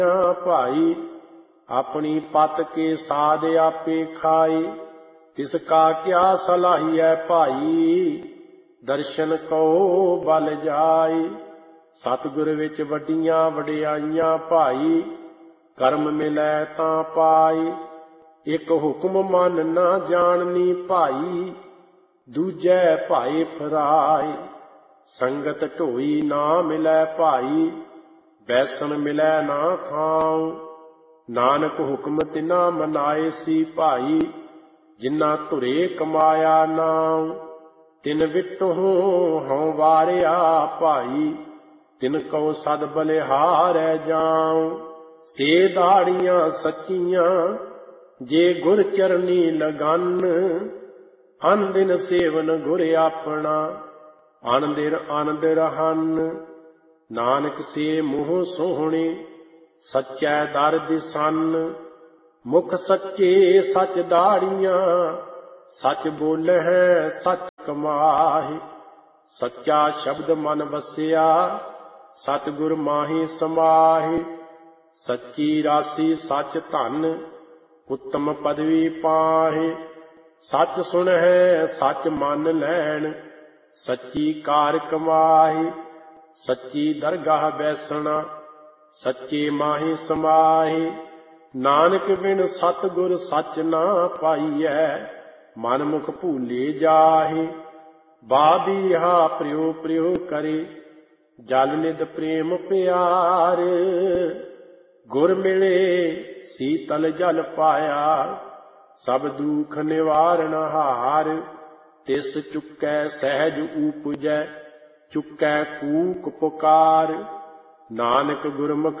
ਭਾਈ। ਆਪਣੀ ਪਤ ਕੇ ਸਾਧ ਆਪੇ ਖਾਏ, ਤਿਸ ਕਾ ਕਿਆ ਸਲਾਹੀਐ ਭਾਈ। ਦਰਸ਼ਨ ਕਉ ਬਲ ਜਾਏ। ਸਤਿਗੁਰ ਵਿੱਚ ਵੱਡੀਆਂ ਵਡਿਆਈਆਂ ਭਾਈ, ਕਰਮ ਮਿਲੈ ਤਾਂ ਪਾਏ। ਇੱਕ ਹੁਕਮ ਮਨ ਨਾ ਜਾਣਨੀ ਭਾਈ, ਦੂਜੈ ਭਾਏ ਫਰਾਏ। ਸੰਗਤ ਢੋਈ ਨਾ ਮਿਲੈ ਭਾਈ, ਬੈਸਣ ਮਿਲੈ ਨਾ ਥਾਉ। ਨਾਨਕ ਹੁਕਮ ਤਿਨਾ ਮਨਾਏ ਸੀ ਭਾਈ, ਜਿਨ੍ਹਾਂ ਧੁਰੇ ਕਮਾਇਆ ਨਾਉ। ਤਿਨ ਵਿਟਹੁ ਹਉ ਵਾਰਿਆ ਭਾਈ, ਤਿਨ ਕਉ ਸਦ ਬਲਿਹਾਰੈ ਜਾਉ। ਸੇ ਦਾੜੀਆਂ ਸੱਚੀਆਂ ਜੇ ਗੁਰ ਚਰਨੀ ਲਗਨ, ਅਨ ਦਿਨ ਸੇਵਨ ਗੁਰ ਆਪਣਾ, ਅਨ ਦਿਨ ਆਨੰਦ ਰਹਨ। ਨਾਨਕ ਸੇ ਮੂੰਹ ਸੋਹਣੇ ਸੱਚੈ ਦਰ ਦਿਸਨ, ਮੁਖ ਸੱਚੇ ਸਚ ਦਾੜੀਆਂ, ਸਚ ਬੋਲਹਿ ਸਚ ਕਮਾਹਿ। ਸੱਚਾ ਸ਼ਬਦ ਮਨ ਵਸਿਆ, ਸਤਿਗੁਰ ਮਾਹੀ ਸਮਾਹਿ। ਸੱਚੀ ਰਾਸੀ ਸਚ ਧਨ, ਉੱਤਮ ਪਦਵੀ ਪਾਹਿ। ਸੱਚ ਸੁਣਹਿ ਸੱਚ ਮੰਨ ਲੈਣ, ਸੱਚੀ ਕਾਰ ਕਮਾਹਿ। ਸੱਚੀ ਦਰਗਾਹ ਬੈਸਣਾ, ਸੱਚੇ ਮਾਹੀ ਸਮਾਹਿ। ਨਾਨਕ ਬਿਨ ਸਤਿਗੁਰ ਸੱਚ ਨਾ ਪਾਈਐ, ਮਨ ਮੁਖ ਭੂਲੇ ਜਾਹਿ। ਬਾਬੀਹਾ ਪ੍ਰਿਉ ਪ੍ਰਿਉ ਕਰੇ, ਜਲ ਨਿਧ ਪ੍ਰੇਮ ਪਿਆਰ। ਗੁਰ ਮਿਲੇ ਸੀਤਲ ਜਲ ਪਾਇਆ, ਸਭ ਦੁਖ ਨਿਵਾਰਨ ਹਾਰ। ਤਿਸ ਚੁੱਕੈ ਸਹਿਜ ਊਪਜੈ, ਚੁੱਕੈ ਕੂਕ ਪੁਕਾਰ। ਨਾਨਕ ਗੁਰਮੁਖ